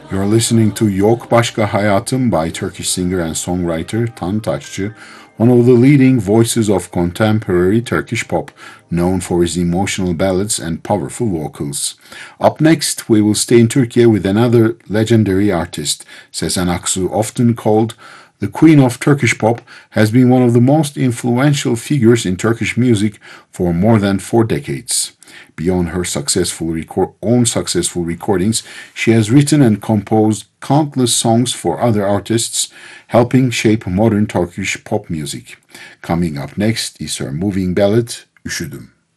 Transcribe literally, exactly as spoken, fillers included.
You're listening to Yok Başka Hayatım by Turkish singer and songwriter Tan Taşçı, one of the leading voices of contemporary Turkish pop, known for his emotional ballads and powerful vocals. Up next, we will stay in Turkey with another legendary artist. Sezen Aksu, often called the Queen of Turkish Pop, has been one of the most influential figures in Turkish music for more than four decades. Beyond her successful record, own successful recordings, she has written and composed countless songs for other artists, helping shape modern Turkish pop music. Coming up next is her moving ballad, Üşüdüm.